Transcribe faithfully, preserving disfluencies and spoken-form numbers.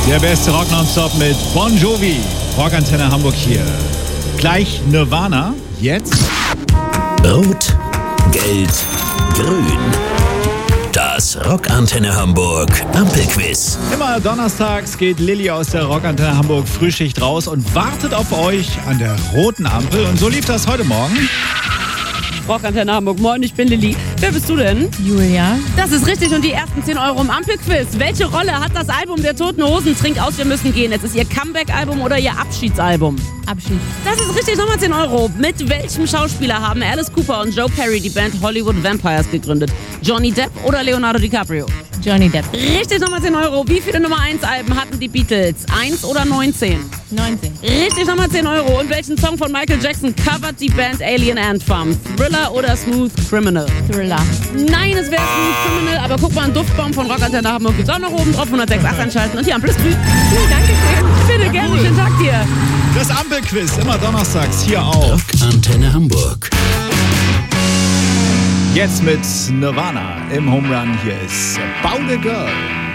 Der beste Rock nonstop mit Bon Jovi. Rockantenne Hamburg hier. Gleich Nirvana. Jetzt Rot, Gelb, Grün. Das Rockantenne Hamburg Ampelquiz. immer donnerstags geht Lilly aus der Rockantenne Hamburg Frühschicht raus und wartet auf euch an der roten Ampel. Und so lief das heute Morgen. Rockantenne Hamburg, moin, ich bin Lilly. Wer bist du denn? Julia. Das ist richtig und die ersten zehn Euro im Ampelquiz. Welche Rolle hat das Album der Toten Hosen? Trink aus, wir müssen gehen. Es ist ihr Comeback-Album oder ihr Abschiedsalbum? Abschied. Das ist richtig, nochmal zehn Euro. Mit welchem Schauspieler haben Alice Cooper und Joe Perry die Band Hollywood Vampires gegründet? Johnny Depp oder Leonardo DiCaprio? Johnny Depp. Richtig, nochmal zehn Euro. Wie viele Nummer eins Alben hatten die Beatles? eins oder neunzehn? neunzehn. Richtig, nochmal zehn Euro. Und welchen Song von Michael Jackson covert die Band Alien Anthem? Thriller oder Smooth Criminal? Thriller. Nein, es wäre Smooth Criminal, aber guck mal, einen Duftbaum von Rockantenne Hamburg gibt's auch noch oben drauf. hundertsechs Komma acht einschalten und die Ampel ist grün. Dankeschön. Bitte gerne, schönen Tag dir. Das Ampelquiz, immer donnerstags hier auf. Rockantenne Hamburg. Jetzt mit Nirvana im Home Run. Hier ist About a Girl.